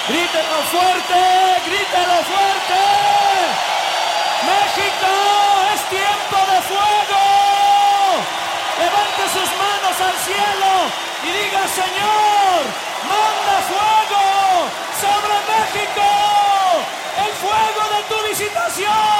Grítelo fuerte, grítelo fuerte. México, es tiempo de fuego. Levante sus manos al cielo y diga: Señor, manda fuego sobre México. El fuego de tu visitación.